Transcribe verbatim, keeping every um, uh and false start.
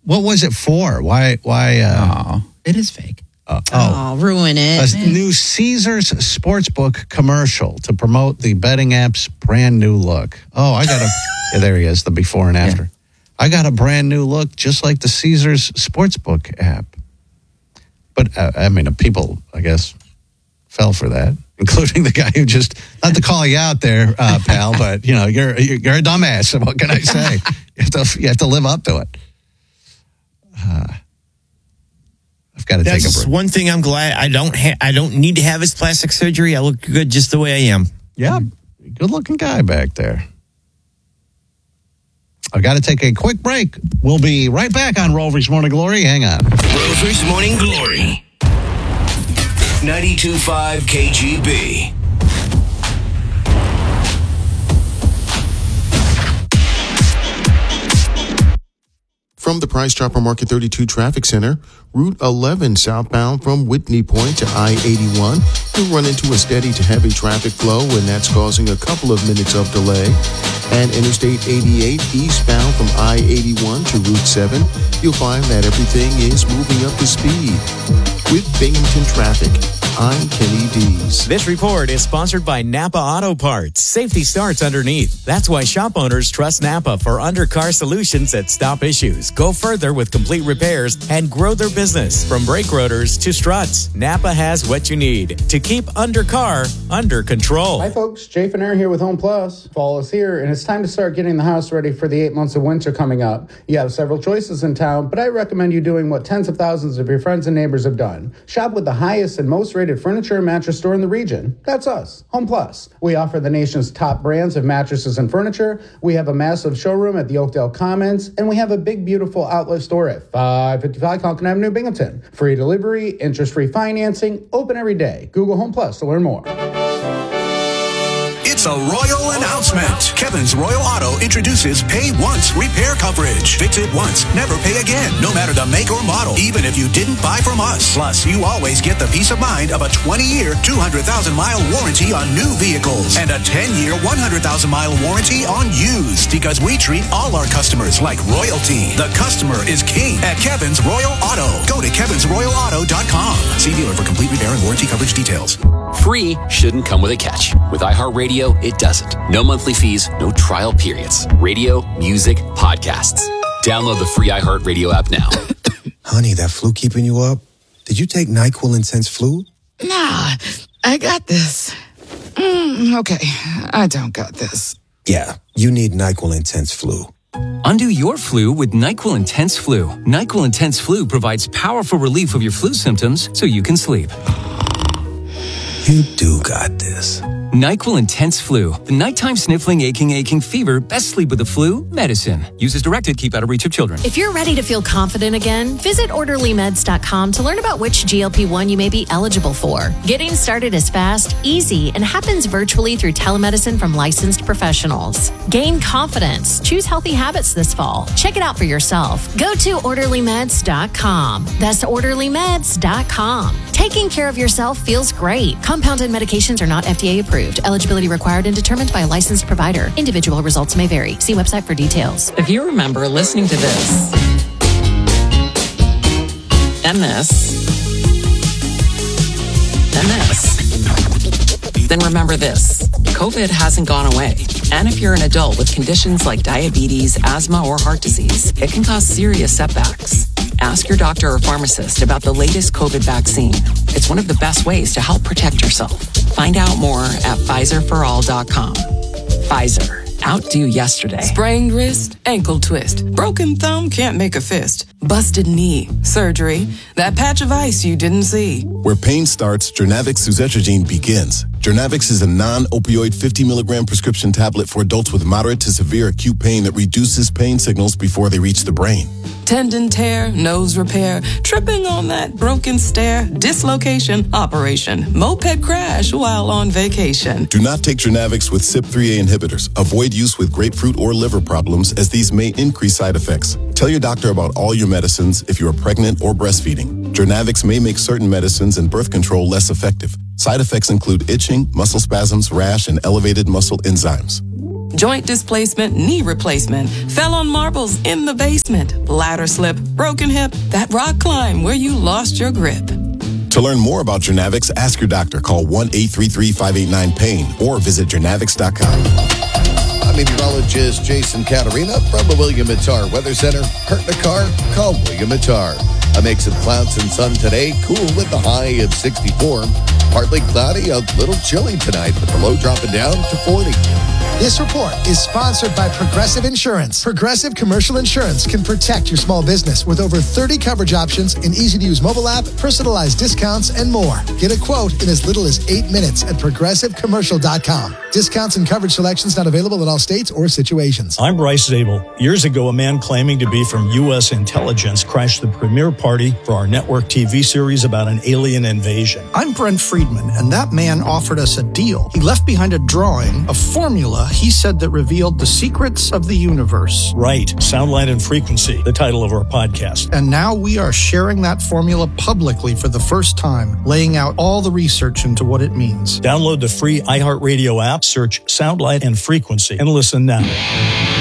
What was it for? Why? Why? Uh, oh, it is fake. Uh, oh, oh, ruin it. A new Caesars Sportsbook commercial to promote the betting app's brand new look. Oh, I got a, yeah, there he is, the before and after. Yeah. I got a brand new look, just like the Caesars Sportsbook app. But, uh, I mean, people, I guess, fell for that, including the guy who just, not to call you out there, uh, pal, but, you know, you're, you're a dumbass. What can I say? You have to, you have to live up to it. Uh, I've got to That's take a break. One thing I'm glad I don't ha- I don't need to have his plastic surgery. I look good just the way I am. Yeah, good looking guy back there. I've got to take a quick break. We'll be right back on Rover's Morning Glory. Hang on. Rover's Morning Glory. ninety-two point five K G B. From the Price Chopper Market thirty-two Traffic Center, Route eleven southbound from Whitney Point to I eighty-one, you'll run into a steady to heavy traffic flow, and that's causing a couple of minutes of delay. And Interstate eighty-eight eastbound from I eighty-one to Route seven, you'll find that everything is moving up to speed. With Binghamton Traffic, I'm Kenny Dees. This report is sponsored by Napa Auto Parts. Safety starts underneath. That's why shop owners trust Napa for undercar solutions that stop issues, go further with complete repairs, and grow their business. From brake rotors to struts, Napa has what you need to keep undercar under control. Hi folks, Jay Finner here with Home Plus. Fall is here, and it's time to start getting the house ready for the eight months of winter coming up. You have several choices in town, but I recommend you doing what tens of thousands of your friends and neighbors have done. Shop with the highest and most rated furniture and mattress store in the region. That's us, Home Plus. We offer the nation's top brands of mattresses and furniture. We have a massive showroom at the Oakdale Commons, and we have a big, beautiful outlet store at five fifty-five Conklin Avenue, Binghamton. Free delivery, interest-free financing, open every day. Google Home Plus to learn more. It's a royal announcement. Kevin's Royal Auto introduces Pay Once repair coverage. Fix it once, never pay again, no matter the make or model, even if you didn't buy from us. Plus, you always get the peace of mind of a twenty-year, two hundred thousand mile warranty on new vehicles and a ten-year, one hundred thousand mile warranty on used, because we treat all our customers like royalty. The customer is king at Kevin's Royal Auto. Go to kevins royal auto dot com. See dealer for complete repair and warranty coverage details. Free shouldn't come with a catch. With iHeartRadio, it doesn't. No monthly fees, no trial periods. Radio, music, podcasts. Download the free iHeartRadio app now. Honey, that flu keeping you up? Did you take NyQuil Intense Flu? Nah, I got this. Mm, okay, I don't got this. Yeah, you need NyQuil Intense Flu. Undo your flu with NyQuil Intense Flu. NyQuil Intense Flu provides powerful relief of your flu symptoms so you can sleep. You do got this. NyQuil Intense Flu. The nighttime sniffling, aching, aching fever. Best sleep with the flu. Medicine. Use as directed. Keep out of reach of children. If you're ready to feel confident again, visit orderly meds dot com to learn about which G L P one you may be eligible for. Getting started is fast, easy, and happens virtually through telemedicine from licensed professionals. Gain confidence. Choose healthy habits this fall. Check it out for yourself. Go to orderly meds dot com. That's orderly meds dot com. Taking care of yourself feels great. Compounded medications are not F D A approved. Eligibility required and determined by a licensed provider. Individual results may vary. See website for details. If you remember listening to this and this and this, then remember this. COVID hasn't gone away. And if you're an adult with conditions like diabetes, asthma, or heart disease, it can cause serious setbacks. Ask your doctor or pharmacist about the latest COVID vaccine. It's one of the best ways to help protect yourself. Find out more at Pfizer for all dot com. Pfizer. Outdo yesterday. Sprained wrist, ankle twist. Broken thumb, can't make a fist. Busted knee, surgery. That patch of ice you didn't see. Where pain starts, Jernavix suzetrigine begins. Jernavix is a non-opioid fifty milligram prescription tablet for adults with moderate to severe acute pain that reduces pain signals before they reach the brain. Tendon tear, nose repair, tripping on that broken stair, dislocation, operation, moped crash while on vacation. Do not take Jernavix with C Y P three A inhibitors. Avoid use with grapefruit or liver problems, as these may increase side effects. Tell your doctor about all your medicines if you are pregnant or breastfeeding. Jernavix may make certain medicines and birth control less effective. Side effects include itching, muscle spasms, rash, and elevated muscle enzymes. joint displacement, knee replacement, fell on marbles in the basement, ladder slip, broken hip, that rock climb where you lost your grip. To learn more about Jernavix, ask your doctor. Call one eight three three, five eight nine, pain or visit jernavix dot com. I'm meteorologist Jason Caterina from the William Mattar Weather Center. Hurt in a car? Call William Mattar. A mix of clouds and sun today, cool with a high of sixty-four. Partly cloudy, a little chilly tonight, with the low dropping down to forty. This report is sponsored by Progressive Insurance. Progressive Commercial Insurance can protect your small business with over thirty coverage options, an easy-to-use mobile app, personalized discounts, and more. Get a quote in as little as eight minutes at progressive commercial dot com. Discounts and coverage selections not available in all states or situations. I'm Bryce Zabel. Years ago, a man claiming to be from U S intelligence crashed the premiere party for our network T V series about an alien invasion. I'm Brent Friedman, and that man offered us a deal. He left behind a drawing, a formula he said that revealed the secrets of the universe. Right. Sound, Light, and Frequency, the title of our podcast. And now we are sharing that formula publicly for the first time, laying out all the research into what it means. Download the free iHeartRadio app, search Sound, Light, and Frequency, and listen now.